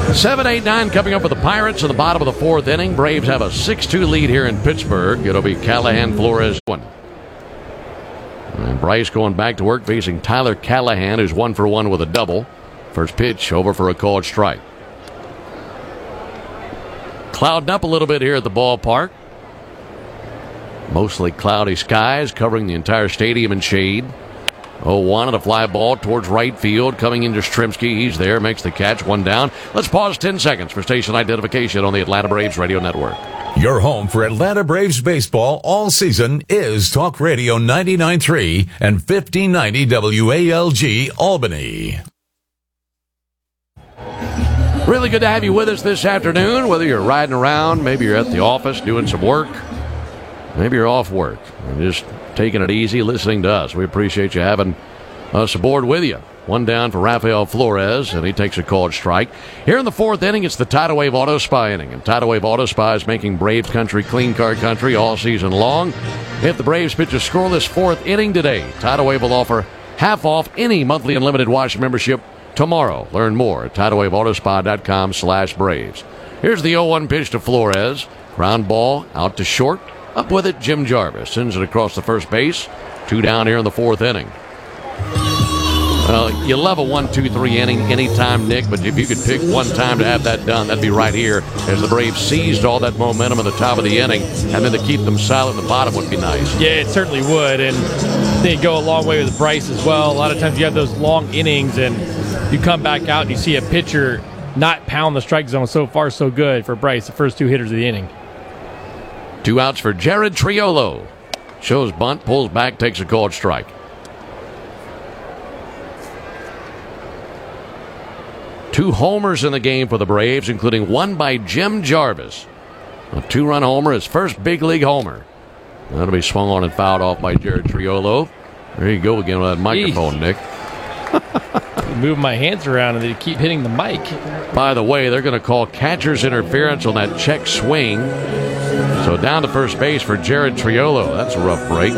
7-8-9 coming up with the Pirates in the bottom of the fourth inning. Braves have a 6-2 lead here in Pittsburgh. It'll be Callahan, Flores, one. And Bryce going back to work facing Tyler Callahan, who's 1 for 1 with a double. First pitch over for a called strike. Clouding up a little bit here at the ballpark. Mostly cloudy skies covering the entire stadium in shade. 0-1 and a fly ball towards right field. Coming into Yastrzemski. He's there. Makes the catch. One down. Let's pause 10 seconds for station identification on the Atlanta Braves Radio Network. Your home for Atlanta Braves baseball all season is Talk Radio 99.3 and 1590 WALG Albany. Really good to have you with us this afternoon, whether you're riding around, maybe you're at the office doing some work, maybe you're off work and just taking it easy, listening to us. We appreciate you having us aboard with you. One down for Rafael Flores, and he takes a called strike. Here in the fourth inning, it's the Tidal Wave Auto Spa inning, and Tidal Wave Auto Spa is making Braves country clean car country all season long. If the Braves pitch a scoreless fourth inning today, Tidal Wave will offer half off any monthly unlimited wash membership tomorrow. Learn more at TidalWaveAutoSpa.com/Braves. Here's the 0-1 pitch to Flores. Ground ball out to short. Up with it, Jim Jarvis sends it across the first base. 2 down here in the fourth inning. Well, you love a 1-2-3 inning anytime, Nick, but if you could pick one time to have that done, that'd be right here, as the Braves seized all that momentum at the top of the inning, and then to keep them silent at the bottom would be nice. Yeah, it certainly would, and I think it'd go a long way with Bryce as well. A lot of times you have those long innings, and you come back out and you see a pitcher not pound the strike zone. So far, so good for Bryce, the first 2 hitters of the inning. 2 outs for Jared Triolo. Shows bunt, pulls back, takes a called strike. Two homers in the game for the Braves, including one by Jim Jarvis. A 2-run homer, his first big league homer. That'll be swung on and fouled off by Jared Triolo. There you go again with that microphone, Nick. Move my hands around and they keep hitting the mic. By the way, they're going to call catcher's interference on that check swing. So down to first base for Jared Triolo. That's a rough break.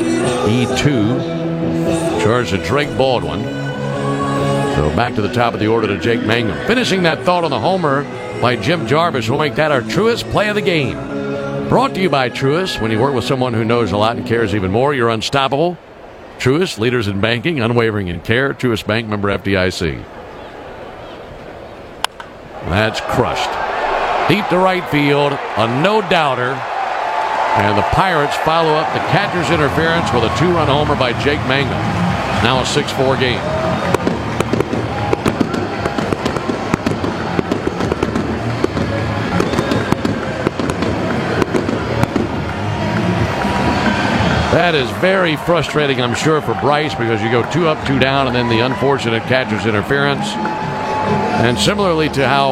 E2 charged to Drake Baldwin. So back to the top of the order to Jake Mangum. Finishing that thought on the homer by Jim Jarvis will make that our Truist play of the game. Brought to you by Truist. When you work with someone who knows a lot and cares even more, you're unstoppable. Truist, leaders in banking, unwavering in care. Truist Bank, member FDIC. That's crushed. Deep to right field, a no-doubter. And the Pirates follow up the catcher's interference with a 2-run homer by Jake Mangum. Now a 6-4 game. That is very frustrating, I'm sure, for Bryce, because you go 2 up, 2 down, and then the unfortunate catcher's interference. And similarly to how